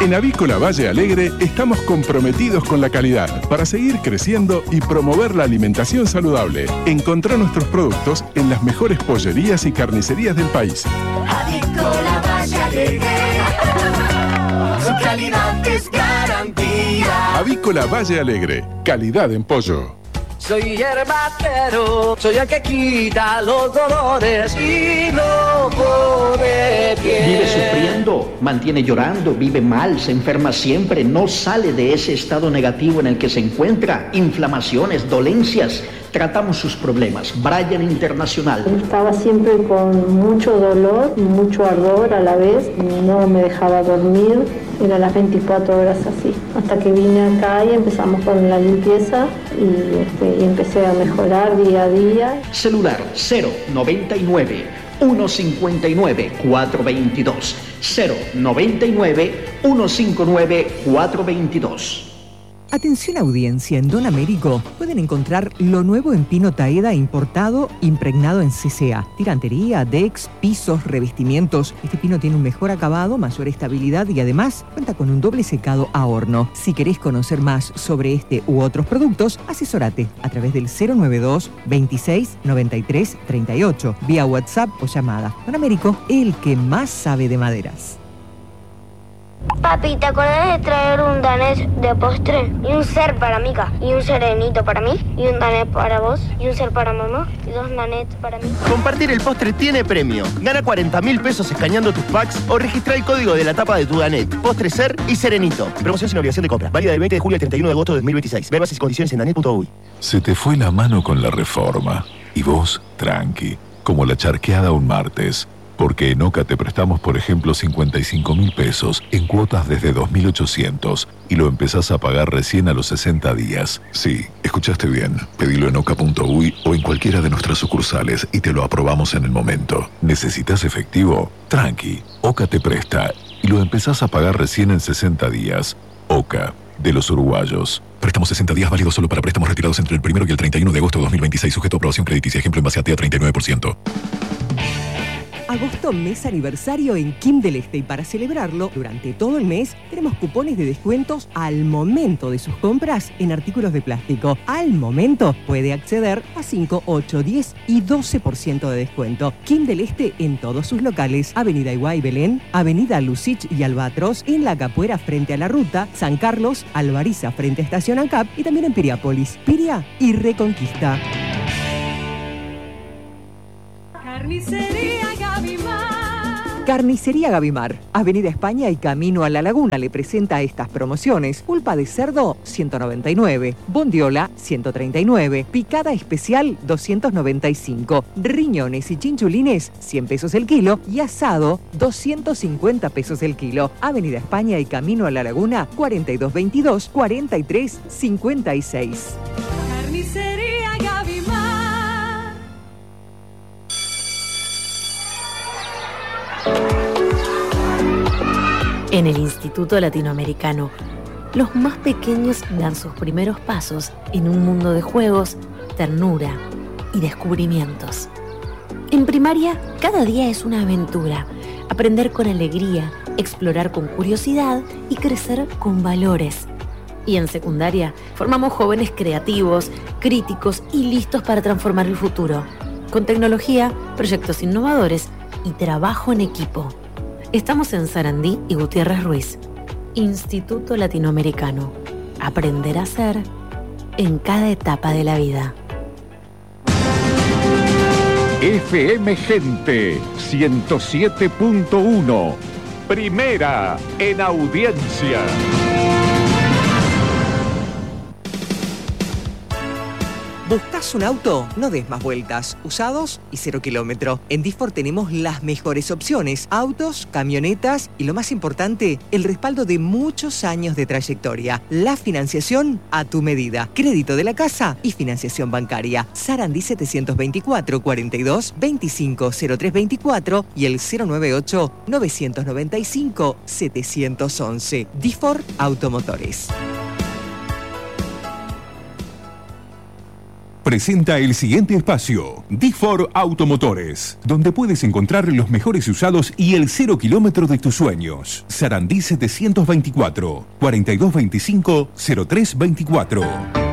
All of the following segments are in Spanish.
En Avícola Valle Alegre estamos comprometidos con la calidad para seguir creciendo y promover la alimentación saludable. Encontrá nuestros productos en las mejores pollerías y carnicerías del país. Avícola Valle Alegre, su calidad es garantía. Avícola Valle Alegre, calidad en pollo. Soy herbatero, soy el que quita los dolores y no pone pie. Vive sufriendo, mantiene llorando, vive mal, se enferma siempre, no sale de ese estado negativo en el que se encuentra. Inflamaciones, dolencias. Tratamos sus problemas. Brian Internacional. Estaba siempre con mucho dolor, mucho ardor a la vez, no me dejaba dormir, era las 24 horas así. Hasta que vine acá y empezamos con la limpieza y empecé a mejorar día a día. Celular 099 159 422. 099 159 422. Atención audiencia, en Don Américo pueden encontrar lo nuevo en pino taeda importado, impregnado en CCA. Tirantería, decks, pisos, revestimientos. Este pino tiene un mejor acabado, mayor estabilidad y además cuenta con un doble secado a horno. Si querés conocer más sobre este u otros productos, asesórate a través del 092 26 93 38, vía WhatsApp o llamada. Don Américo, el que más sabe de maderas. Papi, ¿te acuerdas de traer un danés de postre? Y un ser para Mica, y un serenito para mí, y un danés para vos, y un ser para mamá, y 2 nanets para mí. Compartir el postre tiene premio. Gana 40.000 pesos escaneando tus packs o registra el código de la tapa de tu danet, postre, ser y serenito. Promoción sin obligación de compra. Válida del 20 de julio al 31 de agosto de 2026. Ve bases y condiciones en danet.uy. Se te fue la mano con la reforma. Y vos, tranqui, como la charqueada un martes. Porque en Oca te prestamos, por ejemplo, 55.000 pesos en cuotas desde 2.800 y lo empezás a pagar recién a los 60 días. Sí, escuchaste bien. Pedilo en oca.uy o en cualquiera de nuestras sucursales y te lo aprobamos en el momento. ¿Necesitas efectivo? Tranqui, Oca te presta y lo empezás a pagar recién en 60 días. Oca, de los uruguayos. Préstamos 60 días válidos solo para préstamos retirados entre el 1 y el 31 de agosto de 2026, sujeto a aprobación crediticia. Ejemplo en base a TEA 39%. Agosto, mes aniversario en Kim del Este, y para celebrarlo, durante todo el mes, tenemos cupones de descuentos al momento de sus compras en artículos de plástico. Al momento puede acceder a 5, 8, 10 y 12% de descuento. Kim del Este en todos sus locales. Avenida Iguay Belén, Avenida Lucich y Albatros, en La Capuera frente a la ruta, San Carlos, Alvariza frente a Estación ANCAP y también en Piriápolis, Piria y Reconquista. Carnicería Gavimar. Carnicería Gavimar, Avenida España y Camino a la Laguna, le presenta estas promociones. Pulpa de cerdo, 199. Bondiola, 139. Picada especial, 295. Riñones y chinchulines, 100 pesos el kilo. Y asado, 250 pesos el kilo. Avenida España y Camino a la Laguna, 4222 4356. Carnicería Gavimar. En el Instituto Latinoamericano, los más pequeños dan sus primeros pasos en un mundo de juegos, ternura y descubrimientos. En primaria, cada día es una aventura. Aprender con alegría, explorar con curiosidad y crecer con valores. Y en secundaria, formamos jóvenes creativos, críticos y listos para transformar el futuro. Con tecnología, proyectos innovadores y trabajo en equipo. Estamos en Sarandí y Gutiérrez Ruiz. Instituto Latinoamericano. Aprender a ser en cada etapa de la vida. FM Gente 107.1. Primera en audiencia. ¿Buscas un auto? No des más vueltas. Usados y 0 kilómetro. En Disfor tenemos las mejores opciones. Autos, camionetas y lo más importante, el respaldo de muchos años de trayectoria. La financiación a tu medida. Crédito de la casa y financiación bancaria. Sarandí 724 42 25 0324 y el 098 995 711. Disfor Automotores. presenta el siguiente espacio, D4 Automotores, donde puedes encontrar los mejores usados y el 0 kilómetro de tus sueños. Sarandí 724, 4225-0324.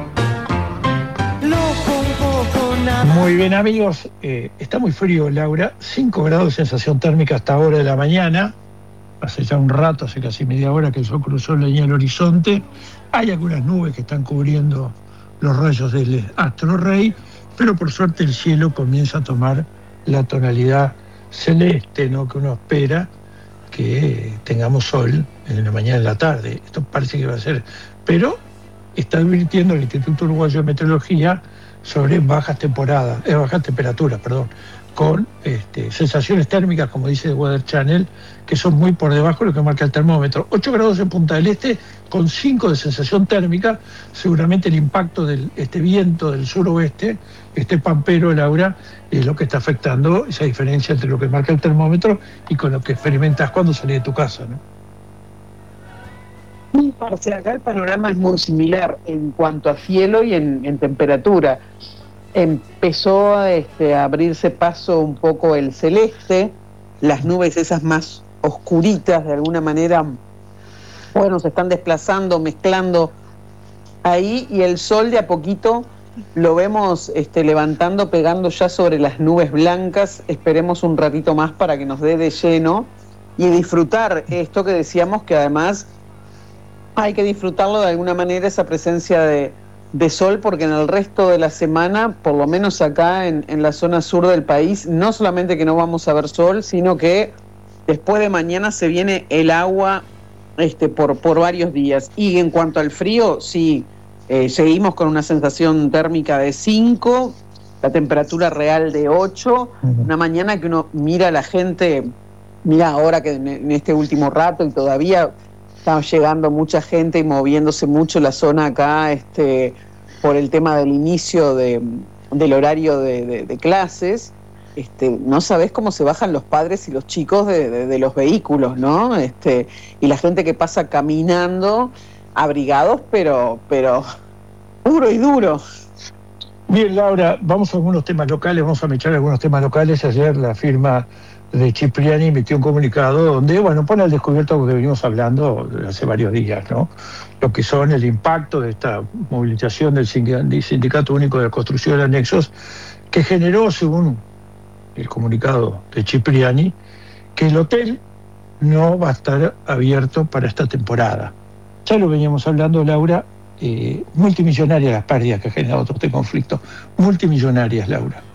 Muy bien, amigos, está muy frío, Laura, 5 grados de sensación térmica hasta ahora de la mañana. Hace ya un rato, hace casi media hora que el sol cruzó la línea del horizonte. Hay algunas nubes que están cubriendo los rayos del astro rey, pero por suerte el cielo comienza a tomar la tonalidad celeste, ¿no?, que uno espera que tengamos sol en la mañana y en la tarde. Esto parece que va a ser, pero está advirtiendo el Instituto Uruguayo de Meteorología sobre bajas temperaturas, con sensaciones térmicas, como dice The Weather Channel, que son muy por debajo de lo que marca el termómetro. 8 grados en Punta del Este, con 5 de sensación térmica. Seguramente el impacto de este viento del suroeste, este pampero, Laura, es lo que está afectando esa diferencia entre lo que marca el termómetro y con lo que experimentas cuando salís de tu casa, ¿no? Acá el panorama es muy similar en cuanto a cielo y en temperatura. Empezó a abrirse paso un poco el celeste, las nubes esas más oscuritas de alguna manera, bueno, se están desplazando, mezclando ahí, y el sol de a poquito lo vemos levantando, pegando ya sobre las nubes blancas. Esperemos un ratito más para que nos dé de lleno y disfrutar esto que decíamos, que además hay que disfrutarlo de alguna manera, esa presencia de sol, porque en el resto de la semana, por lo menos acá en la zona sur del país, no solamente que no vamos a ver sol, sino que después de mañana se viene el agua por varios días. Y en cuanto al frío, sí, seguimos con una sensación térmica de 5, la temperatura real de 8, una mañana que uno mira a la gente, mira ahora que en este último rato y todavía está llegando mucha gente y moviéndose mucho la zona acá por el tema del inicio del horario de clases. No sabés cómo se bajan los padres y los chicos de los vehículos, ¿no? Y la gente que pasa caminando, abrigados, pero puro y duro. Bien, Laura, vamos a algunos temas locales, vamos a mechar algunos temas locales. Ayer la firma de Cipriani emitió un comunicado donde, bueno, pone al descubierto lo que venimos hablando hace varios días, ¿no? Lo que son el impacto de esta movilización del Sindicato Único de la Construcción de Anexos, que generó, según el comunicado de Cipriani, que el hotel no va a estar abierto para esta temporada. Ya lo veníamos hablando, Laura, multimillonarias las pérdidas que ha generado todo este conflicto, multimillonarias, Laura.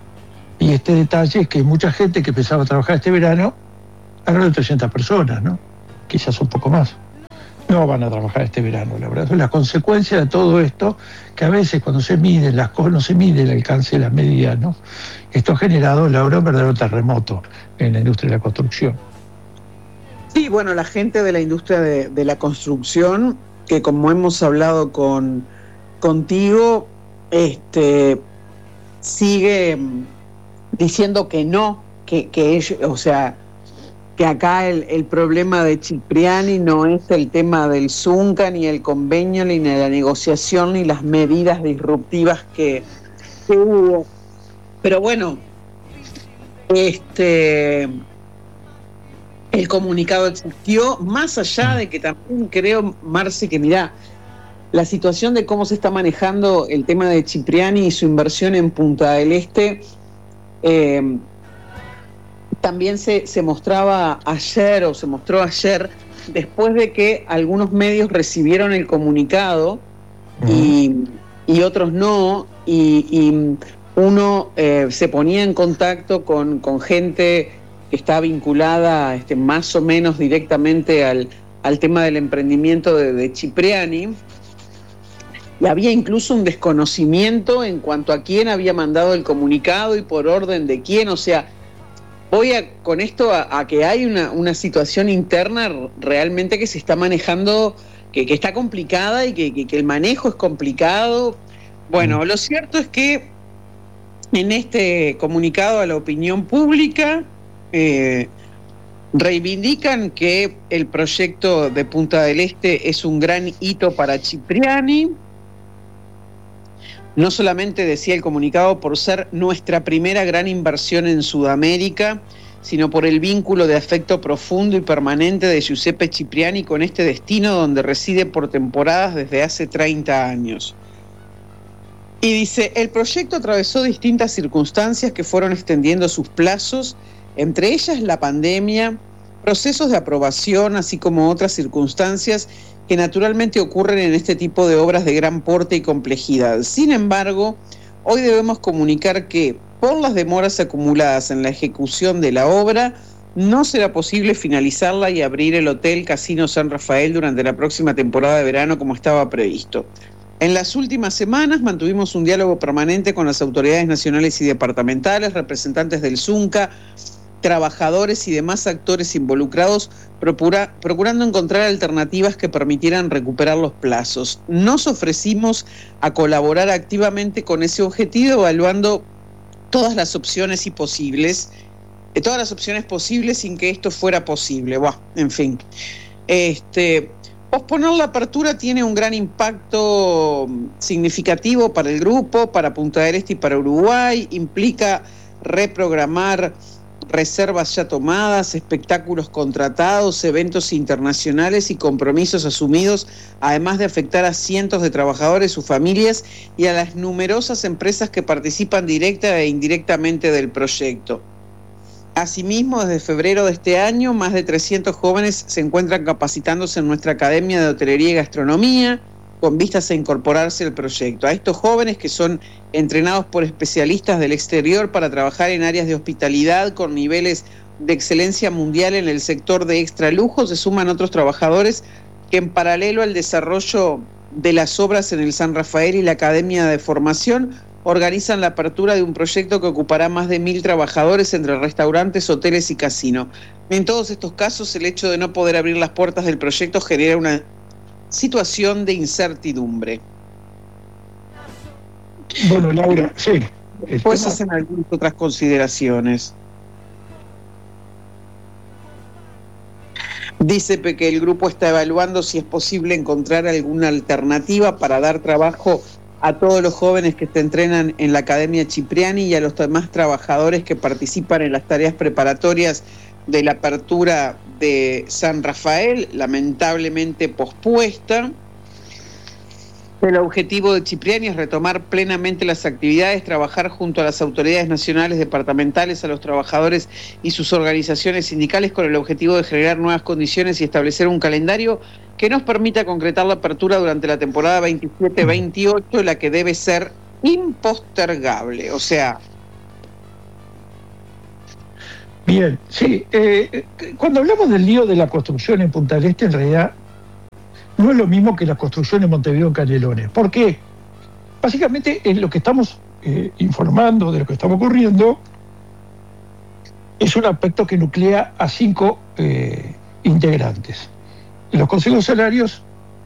Y este detalle es que mucha gente que empezaba a trabajar este verano, alrededor de 300 personas, ¿no? Quizás un poco más, no van a trabajar este verano, la verdad. Es la consecuencia de todo esto, que a veces cuando se miden las cosas, no se mide el alcance de las medidas, ¿no? Esto ha generado, Laura, un verdadero terremoto en la industria de la construcción. Sí, bueno, la gente de la industria de la construcción, que como hemos hablado contigo, sigue diciendo que no, que ellos, o sea, que acá el problema de Cipriani no es el tema del Zunca, ni el convenio, ni la negociación, ni las medidas disruptivas que hubo. Pero bueno, el comunicado existió, más allá de que también creo, Marce, que mirá, la situación de cómo se está manejando el tema de Cipriani y su inversión en Punta del Este, también se mostraba ayer, o se mostró ayer, después de que algunos medios recibieron el comunicado y otros no, y uno se ponía en contacto con gente que está vinculada más o menos directamente al tema del emprendimiento de Cipriani, y había incluso un desconocimiento en cuanto a quién había mandado el comunicado y por orden de quién. O sea, voy con esto a que hay una situación interna realmente que se está manejando, que está complicada y que el manejo es complicado. Bueno, lo cierto es que en este comunicado a la opinión pública reivindican que el proyecto de Punta del Este es un gran hito para Cipriani, No solamente, decía el comunicado, por ser nuestra primera gran inversión en Sudamérica, sino por el vínculo de afecto profundo y permanente de Giuseppe Cipriani con este destino donde reside por temporadas desde hace 30 años. Y dice, el proyecto atravesó distintas circunstancias que fueron extendiendo sus plazos, entre ellas la pandemia, procesos de aprobación, así como otras circunstancias que naturalmente ocurren en este tipo de obras de gran porte y complejidad. Sin embargo, hoy debemos comunicar que, por las demoras acumuladas en la ejecución de la obra, no será posible finalizarla y abrir el Hotel Casino San Rafael durante la próxima temporada de verano como estaba previsto. En las últimas semanas mantuvimos un diálogo permanente con las autoridades nacionales y departamentales, representantes del Zunca, trabajadores y demás actores involucrados, procurando encontrar alternativas que permitieran recuperar los plazos. Nos ofrecimos a colaborar activamente con ese objetivo, evaluando todas las opciones posibles sin que esto fuera posible. En fin. Posponer la apertura tiene un gran impacto significativo para el grupo, para Punta del Este y para Uruguay. Implica reprogramar reservas ya tomadas, espectáculos contratados, eventos internacionales y compromisos asumidos, además de afectar a cientos de trabajadores, sus familias y a las numerosas empresas que participan directa e indirectamente del proyecto. Asimismo, desde febrero de este año, más de 300 jóvenes se encuentran capacitándose en nuestra Academia de Hotelería y Gastronomía, con vistas a incorporarse al proyecto. A estos jóvenes, que son entrenados por especialistas del exterior para trabajar en áreas de hospitalidad con niveles de excelencia mundial en el sector de extralujo, se suman otros trabajadores que, en paralelo al desarrollo de las obras en el San Rafael y la Academia de Formación, organizan la apertura de un proyecto que ocupará más de 1.000 trabajadores entre restaurantes, hoteles y casino. En todos estos casos, el hecho de no poder abrir las puertas del proyecto genera una situación de incertidumbre. Bueno, Laura, sí. Después hacen algunas otras consideraciones. Dice que el grupo está evaluando si es posible encontrar alguna alternativa para dar trabajo a todos los jóvenes que se entrenan en la Academia Cipriani y a los demás trabajadores que participan en las tareas preparatorias de la apertura de San Rafael, lamentablemente pospuesta. El objetivo de Cipriani es retomar plenamente las actividades, trabajar junto a las autoridades nacionales, departamentales, a los trabajadores y sus organizaciones sindicales con el objetivo de generar nuevas condiciones y establecer un calendario que nos permita concretar la apertura durante la temporada 27-28, la que debe ser impostergable. O sea... Bien, sí. Cuando hablamos del lío de la construcción en Punta del Este, en realidad no es lo mismo que la construcción en Montevideo, en Canelones. ¿Por qué? Básicamente, en lo que estamos informando de lo que está ocurriendo es un aspecto que nuclea a 5 integrantes. Los consejos salarios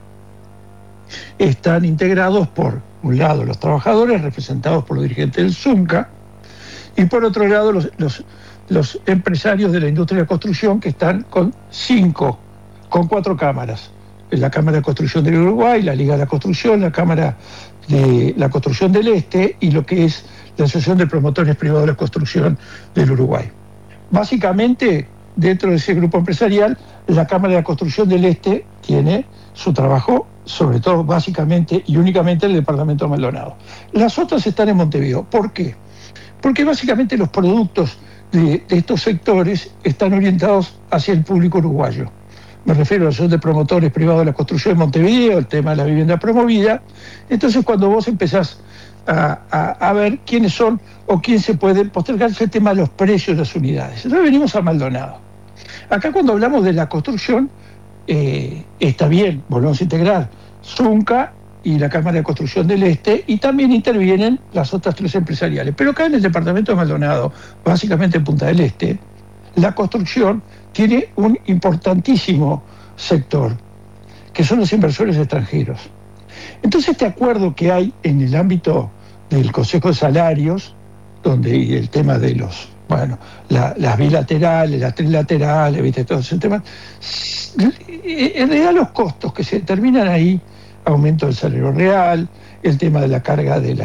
están integrados por un lado los trabajadores, representados por los dirigentes del Zunca, y por otro lado los empresarios de la industria de la construcción, que están con 4 cámaras. La Cámara de Construcción del Uruguay, la Liga de la Construcción, la Cámara de la Construcción del Este y lo que es la Asociación de Promotores Privados de la Construcción del Uruguay. Básicamente, dentro de ese grupo empresarial, la Cámara de la Construcción del Este tiene su trabajo, sobre todo, básicamente y únicamente en el departamento de Maldonado. Las otras están en Montevideo. ¿Por qué? Porque básicamente los productos de estos sectores están orientados hacia el público uruguayo. Me refiero a la Asociación de Promotores Privados de la Construcción de Montevideo, el tema de la vivienda promovida. Entonces, cuando vos empezás a ver quiénes son o quién se puede postergar, el tema de los precios de las unidades. Entonces venimos a Maldonado. Acá, cuando hablamos de la construcción, está bien, volvemos a integrar Zunca y la Cámara de Construcción del Este, y también intervienen las otras 3 empresariales. Pero acá en el departamento de Maldonado, básicamente en Punta del Este, la construcción tiene un importantísimo sector, que son los inversores extranjeros. Entonces, este acuerdo que hay en el ámbito del Consejo de Salarios, donde el tema de las bilaterales, las trilaterales, ¿viste? Todo ese tema, en realidad los costos que se determinan ahí, aumento del salario real, el tema de la carga de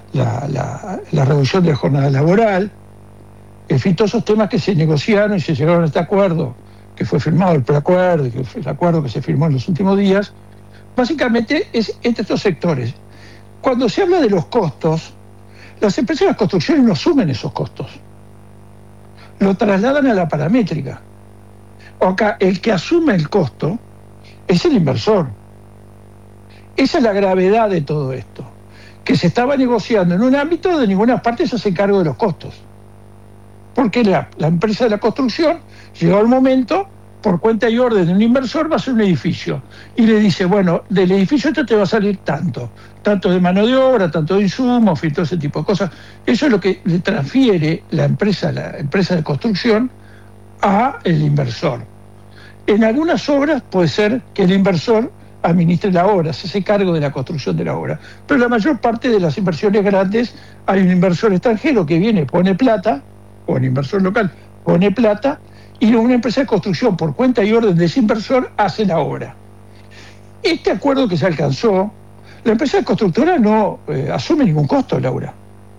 la reducción de la jornada laboral, en fin, todos esos temas que se negociaron y se llegaron a este acuerdo, que fue firmado el preacuerdo, y que fue el acuerdo que se firmó en los últimos días, básicamente es entre estos sectores. Cuando se habla de los costos, las empresas de construcción no asumen esos costos, lo trasladan a la paramétrica. Acá el que asume el costo es el inversor. Esa es la gravedad de todo esto, que se estaba negociando en un ámbito donde ninguna parte se hace cargo de los costos. Porque la empresa de la construcción llegó al momento, por cuenta y orden de un inversor, va a hacer un edificio. Y le dice, bueno, del edificio esto te va a salir tanto de mano de obra, tanto de insumos, y todo ese tipo de cosas. Eso es lo que le transfiere la empresa de construcción a el inversor. En algunas obras puede ser que el inversor administre la obra, se hace cargo de la construcción de la obra. Pero la mayor parte de las inversiones grandes hay un inversor extranjero que viene, pone plata, o un inversor local pone plata, y una empresa de construcción, por cuenta y orden de ese inversor, hace la obra. Este acuerdo que se alcanzó, la empresa constructora no asume ningún costo, Laura.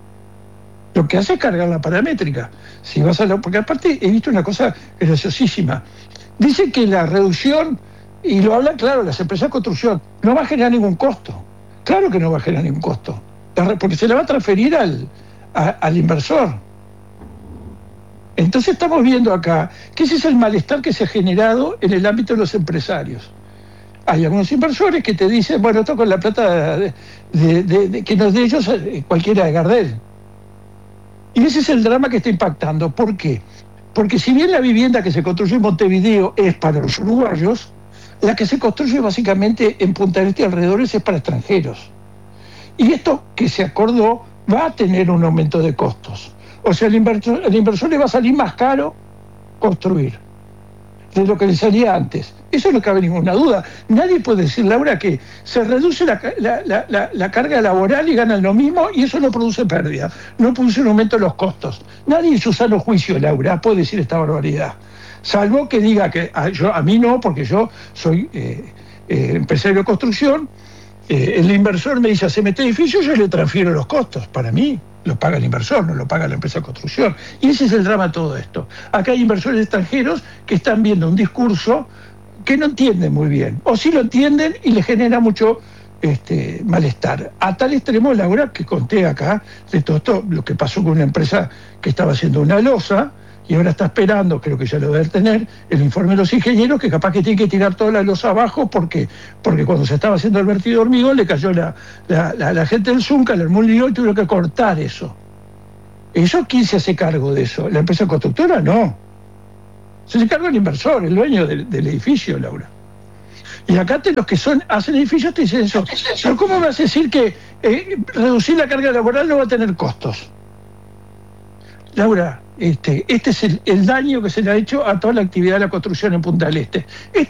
Lo que hace es cargar la paramétrica. Si vas porque aparte he visto una cosa graciosísima. Dice que la reducción, y lo hablan claro, las empresas de construcción, no va a generar ningún costo. Claro que no va a generar ningún costo, porque se le va a transferir al inversor. Entonces estamos viendo acá que ese es el malestar que se ha generado en el ámbito de los empresarios. Hay algunos inversores que te dicen, bueno, esto con la plata que nos dé ellos cualquiera de Gardel. Y ese es el drama que está impactando. ¿Por qué? Porque si bien la vivienda que se construye en Montevideo es para los uruguayos, la que se construye básicamente en Punta del Este y alrededores es para extranjeros. Y esto que se acordó va a tener un aumento de costos. O sea, al inversor le va a salir más caro construir de lo que le salía antes. Eso no cabe ninguna duda. Nadie puede decir, Laura, que se reduce la carga laboral y ganan lo mismo y eso no produce pérdida, no produce un aumento de los costos. Nadie en su sano juicio, Laura, puede decir esta barbaridad. Salvo que diga que a mí no, porque yo soy empresario de construcción, el inversor me dice, haceme este edificio, yo le transfiero los costos. Para mí lo paga el inversor, no lo paga la empresa de construcción. Y ese es el drama de todo esto. Acá hay inversores extranjeros que están viendo un discurso que no entienden muy bien, o sí lo entienden y les genera mucho malestar. A tal extremo, Laura, que conté acá de todo esto, lo que pasó con una empresa que estaba haciendo una losa, y ahora está esperando, creo que ya lo debe tener, el informe de los ingenieros, que capaz que tiene que tirar toda la losa abajo, porque cuando se estaba haciendo el vertido de hormigón le cayó la gente del Zunca, le armó un lío y tuvieron que cortar eso. ¿Eso quién se hace cargo de eso? ¿La empresa constructora? No. Se hace cargo el inversor, el dueño del edificio, Laura. Y acá los que hacen edificios te dicen eso. Pero ¿cómo me vas a decir que reducir la carga laboral no va a tener costos? Laura, este es el daño que se le ha hecho a toda la actividad de la construcción en Punta del Este.